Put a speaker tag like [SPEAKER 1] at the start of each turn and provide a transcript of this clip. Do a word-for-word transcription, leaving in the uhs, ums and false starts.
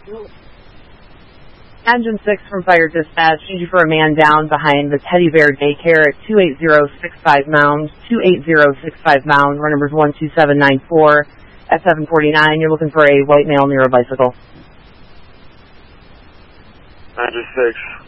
[SPEAKER 1] Engine six from Fire Dispatch, need you for a man down behind the Teddy Bear Daycare at two eight zero six five Mound, two eight zero six five Mound, run number's one two seven nine four at seven forty-nine. You're looking for a white male near a bicycle.
[SPEAKER 2] Engine six.